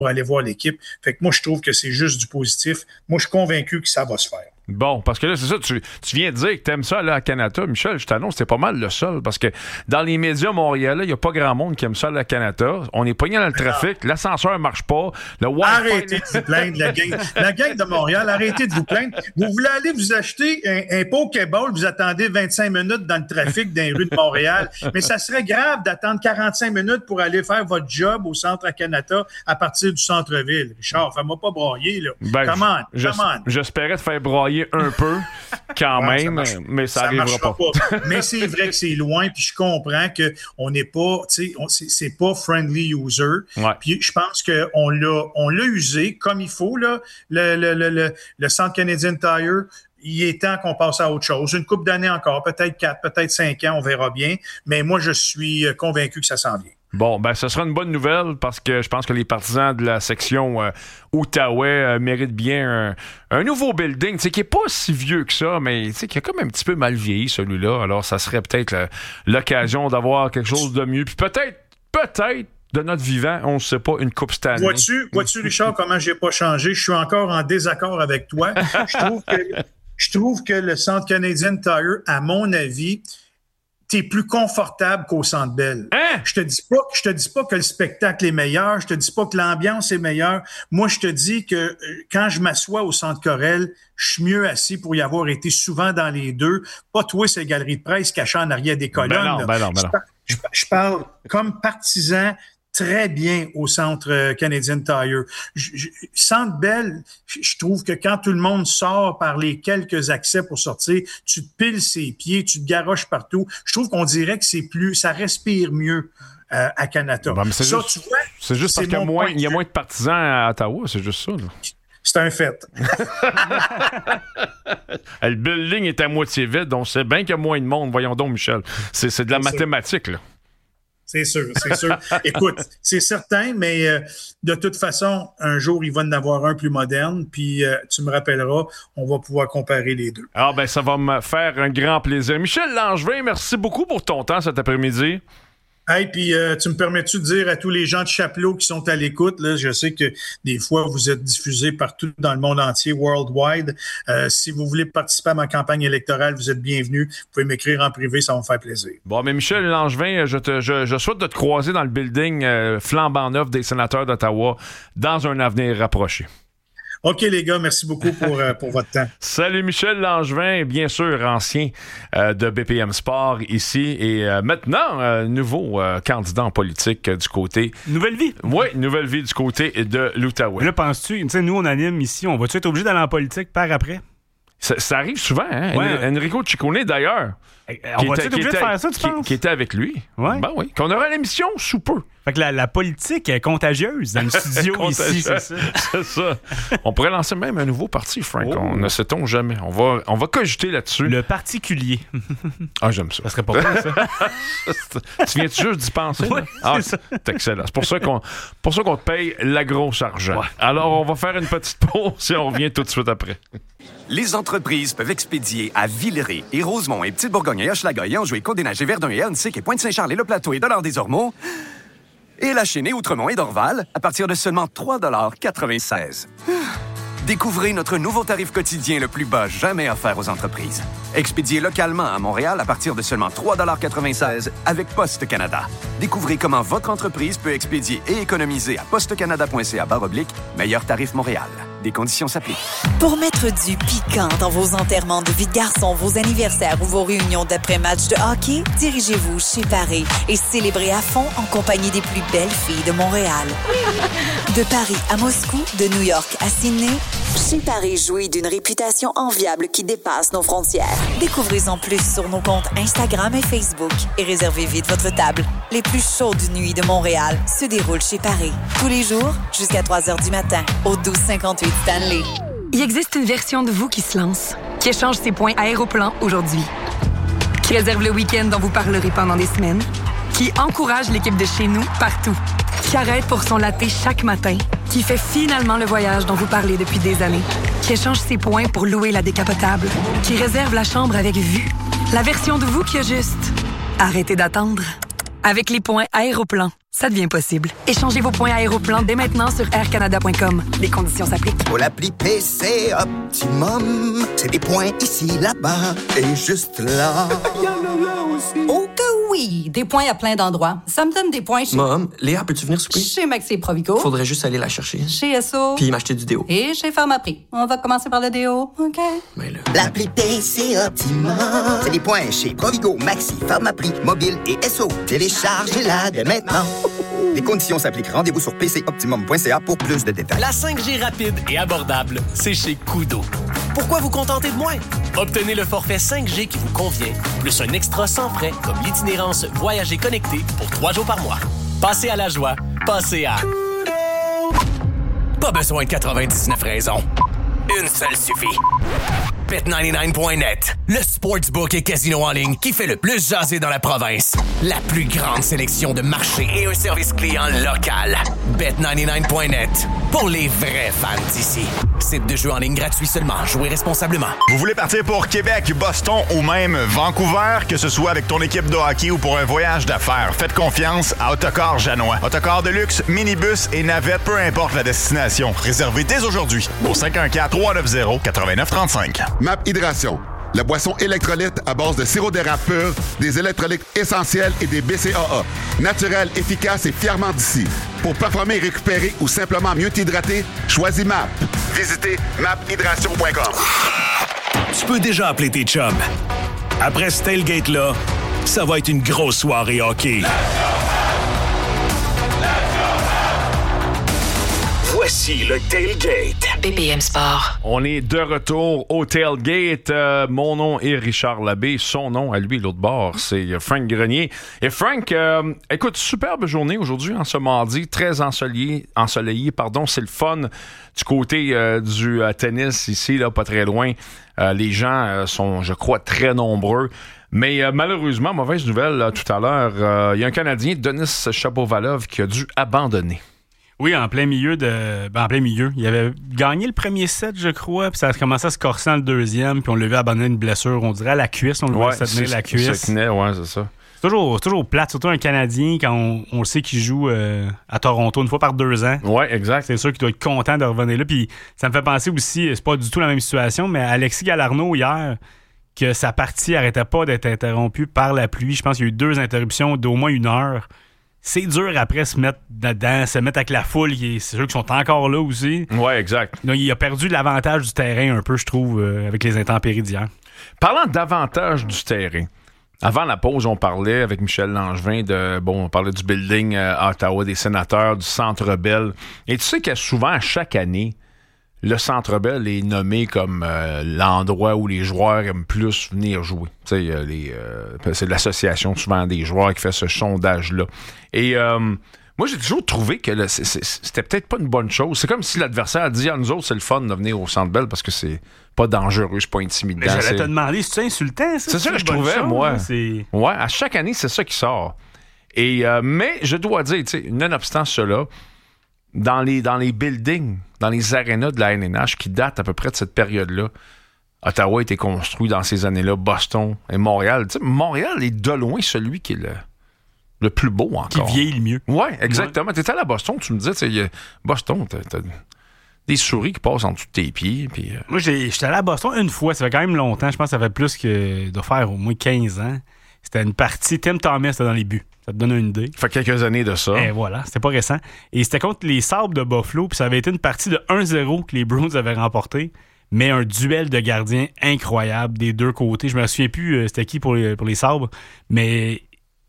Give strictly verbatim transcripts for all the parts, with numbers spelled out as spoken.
pour aller voir l'équipe. Fait que moi, je trouve que c'est juste du positif. Moi, je suis convaincu que ça va se faire. Bon, parce que là, c'est ça, tu, tu viens de dire que t'aimes ça là, à Canada. Michel, je t'annonce, c'est pas mal le seul, parce que dans les médias montréalais, il n'y a pas grand monde qui aime ça à Canada. On est pogné dans le trafic, l'ascenseur marche pas, le Wi-Fi... Arrêtez de vous plaindre, la gang, la gang de Montréal, arrêtez de vous plaindre. Vous voulez aller vous acheter un, un Pokéball, vous attendez vingt-cinq minutes dans le trafic dans les rues de Montréal, mais ça serait grave d'attendre quarante-cinq minutes pour aller faire votre job au centre à Canada à partir du centre-ville. Richard, fais-moi pas broyer, là. Ben, come on, j'es- come on. J'espérais te faire broyer un peu, quand Ouais, même, ça marche, mais ça ça n'arrivera marchera pas. pas. Mais c'est vrai que c'est loin, puis je comprends qu'on n'est pas, tu sais, on- c'est, c'est pas friendly user. Ouais. Puis je pense qu'on l'a, on l'a usé comme il faut, là, le, le, le, le, le Centre Canadian Tire. Il est temps qu'on passe à autre chose. Une couple d'années encore, peut-être quatre, peut-être cinq ans, on verra bien. Mais moi, je suis convaincu que ça s'en vient. Bon, ben ce sera une bonne nouvelle parce que je pense que les partisans de la section euh, Outaouais euh, méritent bien un, un nouveau building, tu sais, qui est pas si vieux que ça, mais tu sais, qui a comme un petit peu mal vieilli, celui-là. Alors, ça serait peut-être euh, l'occasion d'avoir quelque chose de mieux. Puis peut-être, peut-être, de notre vivant, on ne sait pas, une coupe cette année. Vois-tu, vois-tu, Richard, comment j'ai pas changé? Je suis encore en désaccord avec toi. Je trouve que, je trouve que le Centre Canadian Tire, à mon avis, t'es plus confortable qu'au Centre Bell. Hein? Je te dis pas, je te dis pas que le spectacle est meilleur, je te dis pas que l'ambiance est meilleure. Moi, je te dis que euh, quand je m'assois au Centre Corel, je suis mieux assis pour y avoir été souvent dans les deux. Pas toi, ces galeries de presse cachées en arrière des colonnes. Ben non, là. ben non, ben non. Je, par- je, je parle comme partisan très bien au Centre euh, Canadian Tire. Je, je, Centre Bell, je, je trouve que quand tout le monde sort par les quelques accès pour sortir, tu te piles ses pieds, tu te garoches partout. Je trouve qu'on dirait que c'est plus, ça respire mieux euh, à Canada. Ben, mais c'est ça, juste, tu vois, c'est juste parce c'est qu'il y a mon moins, point de il y a vue. moins de partisans à Ottawa, c'est juste ça, là. C'est un fait. Le building est à moitié vide, donc c'est bien qu'il y a moins de monde. Voyons donc, Michel. C'est, c'est de la C'est sûr. mathématique, là. C'est sûr, c'est sûr. Écoute, c'est certain, mais euh, de toute façon, un jour, il va en avoir un plus moderne, puis euh, tu me rappelleras, on va pouvoir comparer les deux. Ah, ben, ça va me faire un grand plaisir. Michel Langevin, merci beaucoup pour ton temps cet après-midi. Hey, puis euh, tu me permets-tu de dire à tous les gens de Chapelot qui sont à l'écoute, là, je sais que des fois, vous êtes diffusés partout dans le monde entier, worldwide. Euh, si vous voulez participer à ma campagne électorale, vous êtes bienvenus. Vous pouvez m'écrire en privé, ça va me faire plaisir. Bon, mais Michel Langevin, je, te, je, je souhaite de te croiser dans le building euh, flambant neuf des sénateurs d'Ottawa dans un avenir rapproché. OK, les gars, merci beaucoup pour, euh, pour votre temps. Salut Michel Langevin, bien sûr ancien euh, de B P M Sport ici et euh, maintenant euh, nouveau euh, candidat en politique euh, du côté... Nouvelle vie. Oui, nouvelle vie du côté de l'Outaouais. Là, penses-tu, tu sais, nous, on anime ici, on va-tu être obligé d'aller en politique par après? Ça, ça arrive souvent, hein? Ouais. En- Enrico Ciccone, d'ailleurs. On qui va-tu était- être obligé qui de était- faire ça, tu qui- penses? Qui était avec lui. Ouais. Ben oui. Qu'on aura l'émission sous peu. Fait que la, la politique est contagieuse dans le studio ici, c'est ça. C'est ça. On pourrait lancer même un nouveau parti, Frank. Oh. On ne sait-on jamais. On va, on va cogiter là-dessus. Le particulier. Ah, j'aime ça. Ça serait pas cool, ça. Tu viens-tu juste d'y penser? Oui, là? Ah, c'est ça. c'est excellent. C'est pour ça qu'on, pour ça qu'on te paye la grosse argent. Ouais. Alors, on va faire une petite pause et on revient tout de suite après. Les entreprises peuvent expédier à Villeray et Rosemont et Petite-Bourgogne et Hochelaga et Anjou et Côte-des-Neiges et Verdun et Ahuntsic et Pointe-Saint-Charles et Le Plateau et Dollard-des-Ormeaux et La Chênaie, Outremont et Dorval à partir de seulement trois dollars quatre-vingt-seize. Découvrez notre nouveau tarif quotidien le plus bas jamais offert aux entreprises. Expédié localement à Montréal à partir de seulement trois dollars quatre-vingt-seize avec Poste Canada. Découvrez comment votre entreprise peut expédier et économiser à postecanada.ca barre oblique meilleur tarif Montréal. Des conditions s'appliquent. Pour mettre du piquant dans vos enterrements de vie de garçon, vos anniversaires ou vos réunions d'après-match de hockey, dirigez-vous chez Paris et célébrez à fond en compagnie des plus belles filles de Montréal. De Paris à Moscou, de New York à Sydney, chez Paris jouit d'une réputation enviable qui dépasse nos frontières. Découvrez-en plus sur nos comptes Instagram et Facebook et réservez vite votre table. Les plus chaudes nuits de Montréal se déroulent chez Paris. Tous les jours, jusqu'à trois heures du matin, au douze cinquante-huit Stanley. Il existe une version de vous qui se lance, qui échange ses points Aéroplan aujourd'hui, qui réserve le week-end dont vous parlerez pendant des semaines, qui encourage l'équipe de chez nous partout, qui arrête pour son latte chaque matin, qui fait finalement le voyage dont vous parlez depuis des années, qui échange ses points pour louer la décapotable, qui réserve la chambre avec vue. La version de vous qui a juste arrêté d'attendre. Avec les points Aéroplan, ça devient possible. Échangez vos points Aéroplan dès maintenant sur air canada point com. Les conditions s'appliquent. Pour l'appli P C Optimum, c'est des points ici, là-bas et juste là. Oh que oui! Des points à plein d'endroits. Ça me donne des points chez... Mom, Léa, peux-tu venir souper? Chez Maxi Provigo. Faudrait juste aller la chercher. Chez S O. Puis m'acheter du déo. Et chez Pharmaprix. On va commencer par le déo, OK? Mais là... L'appli P C Optimum, c'est des points chez Provigo, Maxi, Pharmaprix, Mobile et S O. Téléchargez-la dès maintenant. Les conditions s'appliquent. Rendez-vous sur p c optimum point c a pour plus de détails. La cinq G rapide et abordable, c'est chez Koodo. Pourquoi vous contenter de moins? Obtenez le forfait cinq G qui vous convient, plus un extra sans frais comme l'itinérance Voyager connecté pour trois jours par mois. Passez à la joie, passez à... Pas besoin de quatre-vingt-dix-neuf raisons. Une seule suffit. bet quatre-vingt-dix-neuf point net, le sportsbook et casino en ligne qui fait le plus jaser dans la province. La plus grande sélection de marchés et un service client local. bet quatre-vingt-dix-neuf point net, pour les vrais fans d'ici. Site de jeu en ligne gratuit seulement. Jouez responsablement. Vous voulez partir pour Québec, Boston ou même Vancouver, que ce soit avec ton équipe de hockey ou pour un voyage d'affaires, faites confiance à Autocar Janois. Autocar de luxe, minibus et navette, peu importe la destination. Réservez dès aujourd'hui au cinq un quatre, trois neuf zéro, neuf neuf trois cinq. Map Hydration, la boisson électrolyte à base de sirop d'érable pur, des électrolytes essentiels et des B C A A. Naturel, efficace et fièrement d'ici. Pour performer, récupérer ou simplement mieux t'hydrater, choisis M A P. Visitez map hydration point com. Tu peux déjà appeler tes chums. Après ce tailgate-là, ça va être une grosse soirée hockey. Voici le Tailgate. B P M Sport. On est de retour au Tailgate. Euh, mon nom est Richard Labbé. Son nom, à lui, l'autre bord, c'est Frank Grenier. Et Frank, euh, écoute, superbe journée aujourd'hui, en ce mardi, très ensoleillé, ensoleillé, pardon, c'est le fun du côté euh, du euh, tennis ici, là, pas très loin. Euh, les gens euh, sont, je crois, très nombreux. Mais euh, malheureusement, mauvaise nouvelle, là, tout à l'heure, il euh, y a un Canadien, Denis Shapovalov, qui a dû abandonner. Oui, en plein milieu de. Ben, en plein milieu. Il avait gagné le premier set, je crois, puis ça a commencé à se corser dans le deuxième, puis on l'a vu abandonner une blessure, on dirait à la cuisse, on le voit se tenir la cuisse. Se tenait, ouais, c'est ça. C'est toujours, c'est toujours plate, surtout un Canadien, quand on, on le sait qu'il joue euh, à Toronto une fois par deux ans. Oui, exact. C'est sûr qu'il doit être content de revenir là. Puis ça me fait penser aussi, c'est pas du tout la même situation, mais Alexis Galarneau, hier, que sa partie arrêtait pas d'être interrompue par la pluie. Je pense qu'il y a eu deux interruptions d'au moins une heure. C'est dur après se mettre dedans, se mettre avec la foule. C'est sûr qu'ils sont encore là aussi. Oui, exact. Donc, il a perdu l'avantage du terrain un peu, je trouve, euh, avec les intempéries d'hier. Parlant d'avantage du terrain, avant la pause, on parlait avec Michel Langevin de, bon, on parlait du building euh, à Ottawa, des sénateurs, du Centre Bell. Et tu sais que souvent, à chaque année, le Centre Bell est nommé comme euh, l'endroit où les joueurs aiment plus venir jouer. Tu sais, euh, les, euh, c'est l'association souvent des joueurs qui fait ce sondage-là. Et euh, moi, j'ai toujours trouvé que là, c'est, c'est, c'était peut-être pas une bonne chose. C'est comme si l'adversaire dit à nous autres, c'est le fun de venir au Centre Bell parce que c'est pas dangereux, c'est pas intimidant. Mais j'allais c'est... te demander, c'est insultant, ça? C'est ça que je trouvais, chose, moi. C'est... Ouais, à chaque année, c'est ça qui sort. Et, euh, mais je dois dire, tu sais, nonobstant cela, dans les, dans les buildings, dans les arénas de la N N H qui datent à peu près de cette période-là, Ottawa a été construit dans ces années-là, Boston et Montréal. Tu sais, Montréal est de loin celui qui est le, le plus beau encore. Qui vieillit le mieux. Oui, exactement. Ouais. Tu étais allé à Boston, tu me disais, tu sais, Boston, t'as, t'as des souris qui passent en dessous de tes pieds. Puis, euh... Moi, j'ai, j'étais allé à Boston une fois, ça fait quand même longtemps, je pense que ça fait plus que de faire au moins quinze ans. C'était une partie, Tim Thomas était dans les buts. Ça te donne une idée. Ça fait quelques années de ça. Et voilà, c'était pas récent. Et c'était contre les Sabres de Buffalo, puis ça avait été une partie de un zéro que les Bruins avaient remporté, mais un duel de gardiens incroyable des deux côtés. Je me souviens plus euh, c'était qui pour les, pour les Sabres, mais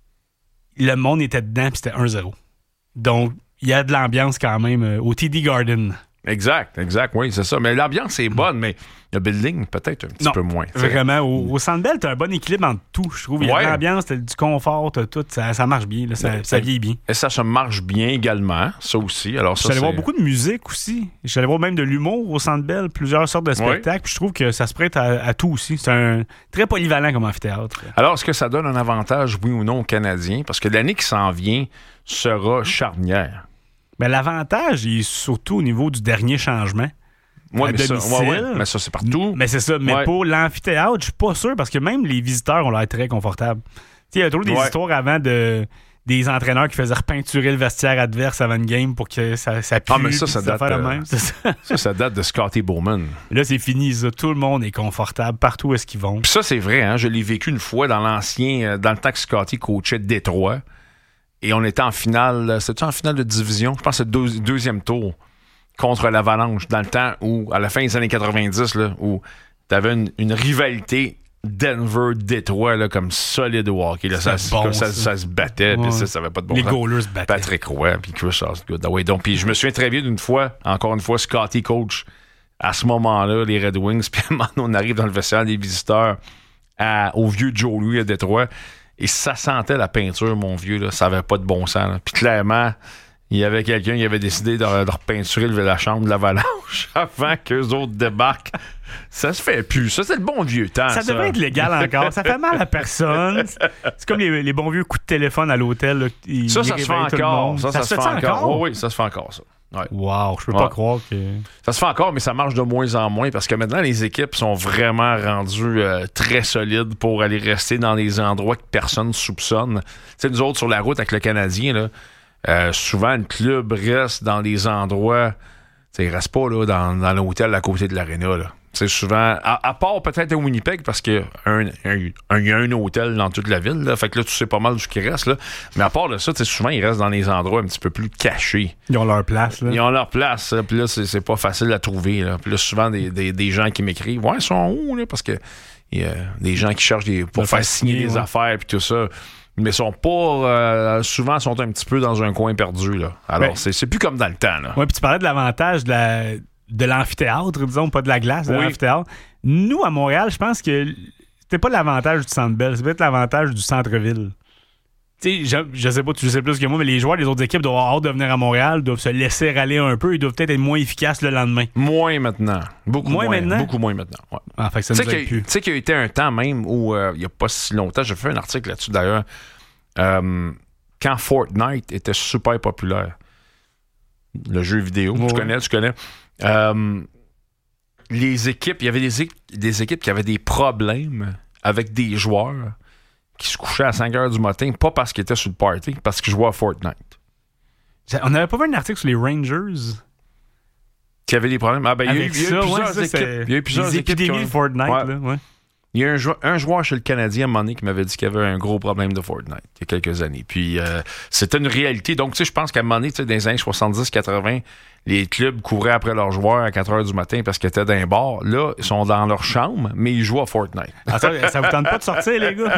le monde était dedans, puis c'était un zéro. Donc, il y a de l'ambiance quand même euh, au T D Garden. Exact, exact, oui, c'est ça. Mais l'ambiance est bonne, mais le building, peut-être un petit non, peu moins. Vraiment, au, au Centre Bell, t'as un bon équilibre entre tout, je trouve. Il y a ouais. de l'ambiance, t'as du confort, t'as tout, ça, ça marche bien, là, ça, ça vieillit bien. Et ça se marche bien également, ça aussi. Alors, ça, je suis allé c'est... voir beaucoup de musique aussi. Je suis allé voir même de l'humour au Centre Bell, plusieurs sortes de spectacles. Ouais. Puis je trouve que ça se prête à, à tout aussi. C'est un très polyvalent comme amphithéâtre. Alors, est-ce que ça donne un avantage, oui ou non, aux Canadiens? Parce que l'année qui s'en vient sera charnière. Ben, l'avantage est surtout au niveau du dernier changement. Oui, mais, ça, ouais, ouais, mais ça, c'est partout. Mais c'est ça. Mais ouais. Pour l'amphithéâtre, je suis pas sûr parce que même les visiteurs ont l'air très confortables. Il y a toujours des ouais. histoires avant de des entraîneurs qui faisaient repeinturer le vestiaire adverse avant une game pour que ça, ça pue. Ah, mais ça, ça date, ça, euh, même. ça. ça, ça date de Scotty Bowman. Là, c'est fini, ça. Tout le monde est confortable partout où est-ce qu'ils vont. Puis ça, c'est vrai, hein? Je l'ai vécu une fois dans l'ancien, euh, dans le temps que Scotty coachait Détroit. Et on était en finale, c'était en finale de division, je pense que c'est le deux, deuxième tour contre l'Avalanche, dans le temps où, à la fin des années quatre-vingt-dix, là, où t'avais une, une rivalité Denver-Détroit, là, comme solide au hockey. Là, ça, bon, comme ça, ça, ça. ça se battait, Ouais. puis ça, ça avait pas de bon Les sens. goalers se battaient. Patrick Roy, puis Chris Osgood. Ah ouais, donc, puis je me souviens très bien d'une fois, encore une fois, Scotty coach, à ce moment-là, les Red Wings, puis à un moment donné, on arrive dans le vestiaire des visiteurs à, au vieux Joe Louis à Détroit, et ça sentait la peinture, mon vieux, là, ça avait pas de bon sens. Là. Puis clairement, il y avait quelqu'un qui avait décidé de, de repeinturer la chambre de l'Avalanche avant qu'eux autres débarquent. Ça se fait plus. Ça, c'est le bon vieux temps. Ça, Ça devrait être légal encore. Ça fait mal à personne. C'est comme les, les bons vieux coups de téléphone à l'hôtel. Là, ils, Ça, ils ça se fait réveillent tout le encore. monde. Ça, ça, se fait encore. Oui, oui, ça se fait encore, ça. Ouais. Wow, je peux Ouais. pas croire que... Ça se fait encore, mais ça marche de moins en moins parce que maintenant, les équipes sont vraiment rendues euh, très solides pour aller rester dans des endroits que personne ne soupçonne. Tu sais, nous autres, sur la route avec le Canadien, là, euh, souvent, le club reste dans des endroits... Tu sais, il reste pas là, dans, dans l'hôtel à côté de l'aréna, là. C'est souvent, à, à part peut-être à Winnipeg, parce qu'il y a un, un, un, y a un hôtel dans toute la ville, là, fait que là, tu sais pas mal de ce qui reste, là. Mais à part de ça, souvent, ils restent dans des endroits un petit peu plus cachés. Ils ont leur place, là. Ils ont leur place, là, puis là, c'est, c'est pas facile à trouver, là. Puis là, souvent, des, des, des gens qui m'écrivent, ouais, ils sont où, là, parce que il y a des gens qui cherchent des, pour Le faire faire signer signer, des ouais. affaires, puis tout ça. Mais sont pas, euh, souvent, sont un petit peu dans un coin perdu, là. Alors, Ben, c'est, c'est plus comme dans le temps, là. Ouais, puis tu parlais de l'avantage de la... de l'amphithéâtre, disons, pas de la glace, de Oui. l'amphithéâtre. Nous, à Montréal, je pense que c'était pas l'avantage du Centre Bell, c'est peut-être l'avantage du centre-ville. Tu sais, je, je sais pas, tu le sais plus que moi, mais les joueurs des autres équipes doivent avoir hâte de venir à Montréal, doivent se laisser aller un peu, ils doivent peut-être être moins efficaces le lendemain. Moins maintenant. Beaucoup Moins moins. maintenant? Beaucoup moins maintenant, ouais. Ah, fait que ça Tu nous sais aide qu'il y a- plus. tu sais qu'il y a été un temps même où, euh, il n'y a pas si longtemps, j'ai fait un article là-dessus d'ailleurs, euh, quand Fortnite était super populaire. Le jeu vidéo, Ouais. tu connais, tu connais. Euh, les équipes, il y avait des, é- des équipes qui avaient des problèmes avec des joueurs qui se couchaient à cinq heures du matin, pas parce qu'ils étaient sur le party, parce qu'ils jouaient à Fortnite. On n'avait pas vu un article sur les Rangers? Qui avaient des problèmes. Ah ben, il y a eu, Avec il y a eu ça, ouais, plusieurs ça, c'est équipes. Il y a eu plusieurs les équipes qui épidémies ont- de Fortnite, Ouais. là, ouais. Il y a un, jou- un joueur chez le Canadien à un moment donné qui m'avait dit qu'il y avait un gros problème de Fortnite il y a quelques années. Puis euh, c'était une réalité. Donc, tu sais, je pense qu'à un moment donné, tu sais, dans les années soixante-dix quatre-vingt, les clubs couraient après leurs joueurs à quatre heures du matin parce qu'ils étaient dans un bar. Là, ils sont dans leur chambre, mais ils jouent à Fortnite. Ah, ça, ça vous tente pas de sortir, les gars?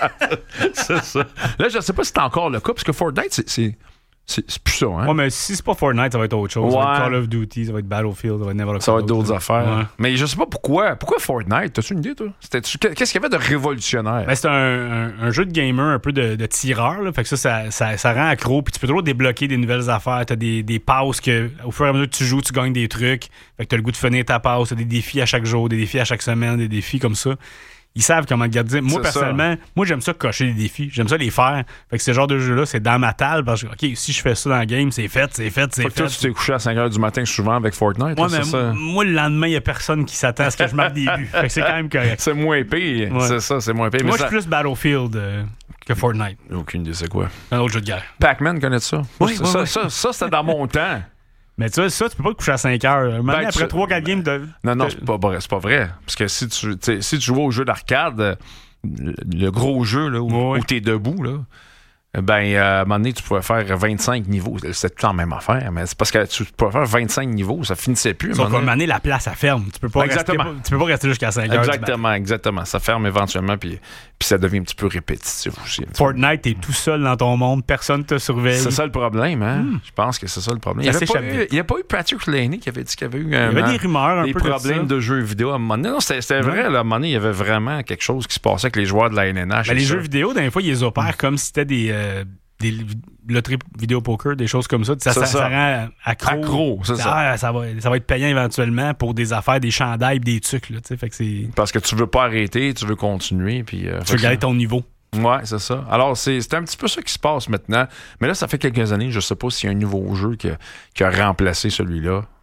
C'est ça. Là, je sais pas si c'est encore le cas, parce que Fortnite, c'est, c'est, c'est, c'est plus ça, hein? Ouais, mais si c'est pas Fortnite, ça va être autre chose. Ça va Ouais. être Call of Duty, ça va être Battlefield, ça va être Never Ça va être d'autres affaires. Ouais. Mais je sais pas pourquoi. Pourquoi Fortnite? T'as-tu une idée, toi? C'était-tu- Qu'est-ce qu'il y avait de révolutionnaire? Ben, c'est un, un- un jeu de gamer un peu de, de tireur. Là. Fait que ça, ça, ça, ça rend accro. Puis tu peux toujours débloquer des nouvelles affaires. T'as des, des passes que, au fur et à mesure que tu joues, tu gagnes des trucs. Fait que t'as le goût de finir ta passe. T'as des défis à chaque jour, des défis à chaque semaine, des défis comme ça. Ils savent comment garder. Moi, C'est personnellement, moi, j'aime ça cocher des défis. J'aime ça les faire. Fait que ce genre de jeu-là, c'est dans ma table. Parce que, OK, si je fais ça dans le game, c'est fait, c'est fait, c'est Faut que fait. toi, tu t'es couché à cinq heures du matin souvent avec Fortnite. Ouais, là, mais c'est ça? moi, le lendemain, il n'y a personne qui s'attend à ce que je marque des buts. Fait que c'est quand même correct. C'est moins pire. Ouais. C'est ça, c'est moins pire. Moi, Mais je ça- suis plus Battlefield euh, que Fortnite. J'ai aucune idée, c'est quoi? Un autre jeu de guerre. Pac-Man, connais-tu ça? Oui, ça, oui, ça, oui. ça, ça, c'était dans mon temps. Mais tu vois, ça, tu peux pas te coucher à cinq heures. Un moment donné, Ben, après tu- trois quatre games de. Non, non, de- c'est pas vrai. C'est pas vrai. Parce que si tu, tu sais, si tu joues au jeu d'arcade, euh, le, le gros jeu là, où, où t'es debout, là, ben, euh, à un moment donné, tu pouvais faire vingt-cinq niveaux. C'était tout la même affaire, mais c'est parce que tu pouvais faire vingt-cinq niveaux, ça finissait plus. à un Sauf moment qu'à un donné. moment donné, la place, elle ferme. Tu peux pas, rester, Exactement. pas- tu peux pas rester jusqu'à cinq heures. du matin. Exactement, exactement. Ça ferme éventuellement, puis, puis ça devient un petit peu répétitif aussi. un petit peu. Fortnite, t'es tout seul dans ton monde, personne te surveille. C'est ça le problème, hein? Hmm. Je pense que c'est ça le problème. Il Ça n'y avait, pas s'échappe eu- vite. il y a pas eu Patrick Laney qui avait dit qu'il y avait eu Il y avait un- des rumeurs un des peu de problèmes ça. de, jeux vidéo à un moment donné. Non, c'était, c'était vrai, là, à un moment donné, il y avait vraiment quelque chose qui se passait avec les joueurs de la N N H. Ben, les et ça. jeux vidéo, des fois, ils les opèrent comme si c'était des, euh, des loteries vidéo poker, des choses comme ça. Ça, C'est ça, ça. ça rend accro. Accro, c'est ça. Ah, ça, va, ça va être payant éventuellement pour des affaires, des chandails, et des trucs. Là, tu sais. Fait que c'est, Parce que tu veux pas arrêter, tu veux continuer. Puis, euh, tu fait veux que garder ça- ton niveau. Ouais, c'est ça. Alors, c'est, c'est un petit peu ça qui se passe maintenant. Mais là, ça fait quelques années, je sais pas s'il y a un nouveau jeu qui a, qui a remplacé celui-là.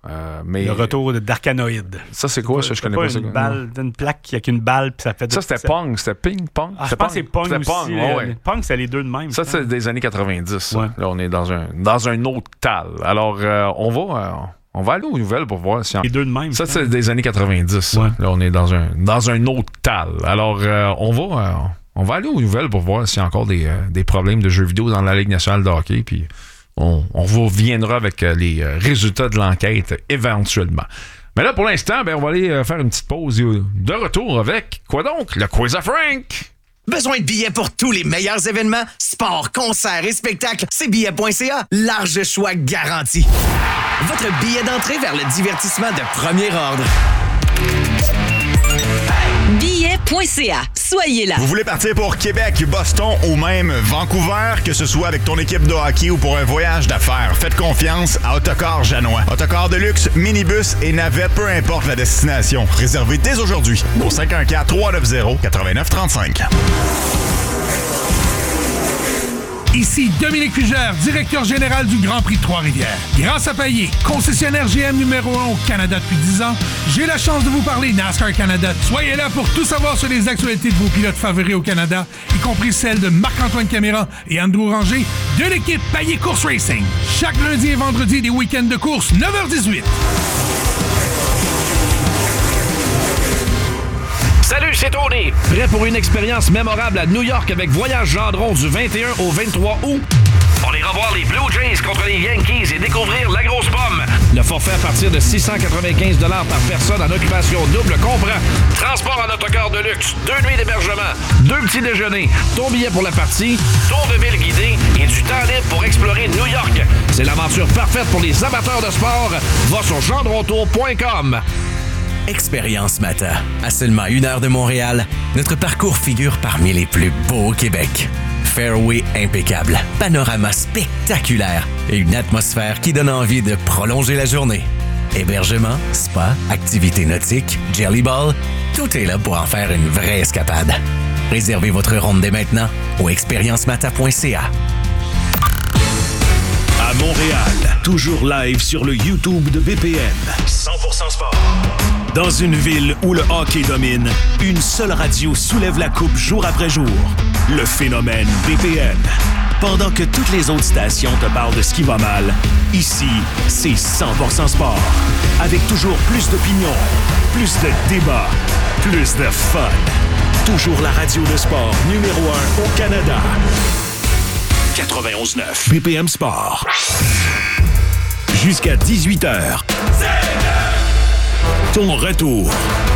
Euh, mais... Le retour d'Arcanoïde. Ça, c'est quoi? Ça, je connais pas, pas ça. Une balle, une plaque qui a qu'une balle, puis ça fait... Ça, c'était Pong. C'était Ping Pong. Ah, je pense que c'est Pong aussi. Pong, ouais, ouais. Pong, c'est les deux de même. Ça, c'est des années quatre-vingt-dix. Ouais. Là, on est dans un, dans un autre tal. Alors, euh, on va... Euh, On va aller aux nouvelles pour voir si... En... Les deux de même. Ça, c'est des années quatre-vingt-dix. Ouais. Là, on est dans un, dans un autre tal. Alors, euh, on va euh, on va aller aux nouvelles pour voir s'il y a encore des, euh, des problèmes de jeux vidéo dans la Ligue nationale de hockey. Puis, on, on vous reviendra avec euh, les euh, résultats de l'enquête éventuellement. Mais là, pour l'instant, ben, on va aller euh, faire une petite pause de retour avec, quoi donc? Le Quiz à Frank! Besoin de billets pour tous les meilleurs événements? Sport, concerts et spectacles, c'est billets point c a. Large choix garanti. Votre billet d'entrée vers le divertissement de premier ordre. billets point c a. Soyez là. Vous voulez partir pour Québec, Boston ou même Vancouver, que ce soit avec ton équipe de hockey ou pour un voyage d'affaires, faites confiance à Autocar Janois. Autocar de luxe, minibus et navette, peu importe la destination. Réservez dès aujourd'hui au cinq un quatre, trois neuf zéro, neuf neuf trois cinq. Ici Dominique Fugère, directeur général du Grand Prix de Trois-Rivières. Grâce à Payet, concessionnaire G M numéro un au Canada depuis dix ans, j'ai la chance de vous parler NASCAR Canada. Soyez là pour tout savoir sur les actualités de vos pilotes favoris au Canada, y compris celles de Marc-Antoine Caméra et Andrew Ranger de l'équipe Payet Course Racing. Chaque lundi et vendredi des week-ends de course, neuf heures dix-huit. Salut, c'est Tony. Prêt pour une expérience mémorable à New York avec Voyage Gendron du vingt et un au vingt-trois août? On ira voir les Blue Jays contre les Yankees et découvrir la grosse pomme. Le forfait à partir de six cent quatre-vingt-quinze dollars par personne en occupation double comprend transport en autocar de luxe, deux nuits d'hébergement, deux petits déjeuners, ton billet pour la partie, tour de ville guidé et du temps libre pour explorer New York. C'est l'aventure parfaite pour les amateurs de sport. Va sur gendrontour point com. Expérience Mata. À seulement une heure de Montréal, notre parcours figure parmi les plus beaux au Québec. Fairway impeccable, panorama spectaculaire et une atmosphère qui donne envie de prolonger la journée. Hébergement, spa, activités nautiques, jelly ball, tout est là pour en faire une vraie escapade. Réservez votre ronde dès maintenant au expérience mata point c a. À Montréal, toujours live sur le YouTube de B P M. cent pour cent sport. Dans une ville où le hockey domine, une seule radio soulève la coupe jour après jour. Le phénomène B P M. Pendant que toutes les autres stations te parlent de ce qui va mal, ici, c'est cent pour cent sport. Avec toujours plus d'opinions, plus de débats, plus de fun. Toujours la radio de sport numéro un au Canada. quatre-vingt-onze neuf B P M Sport. Jusqu'à dix-huit heures. Ton retour